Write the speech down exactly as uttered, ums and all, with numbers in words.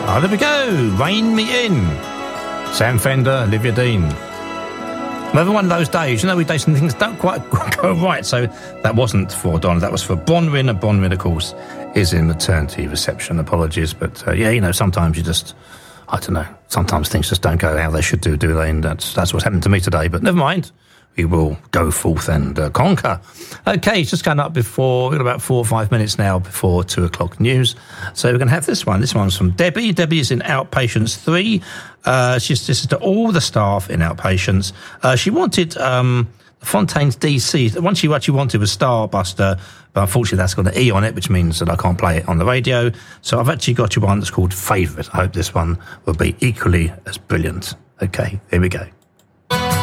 Oh, there we go. Rein Me In. Sam Fender, Olivia Dean. Another one of those days, you know, we days and things don't quite go right. So that wasn't for Donna. That was for Bronwyn. And Bronwyn, of course, is in maternity reception. Apologies. But, uh, yeah, you know, sometimes you just, I don't know, sometimes things just don't go how they should do, do they? And that's, that's what's happened to me today. But never mind. We will go forth and uh, conquer. Okay, it's just gone up before, we've got about four or five minutes now before two o'clock news. So we're going to have this one. This one's from Debbie. Debbie is in Outpatients three. Uh, she's, this is to all the staff in Outpatients. Uh, she wanted um, Fontaine's D C. The one she actually wanted was Starbuster, but unfortunately that's got an E on it, which means that I can't play it on the radio. So I've actually got you one that's called Favourite. I hope this one will be equally as brilliant. Okay, here we go.